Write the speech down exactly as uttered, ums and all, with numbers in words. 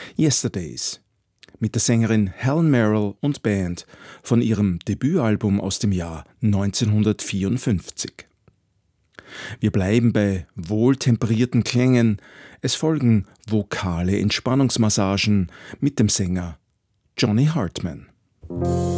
Yesterdays mit der Sängerin Helen Merrill und Band von ihrem Debütalbum aus dem Jahr neunzehnhundertvierundfünfzig. Wir bleiben bei wohltemperierten Klängen, es folgen vokale Entspannungsmassagen mit dem Sänger Johnny Hartman.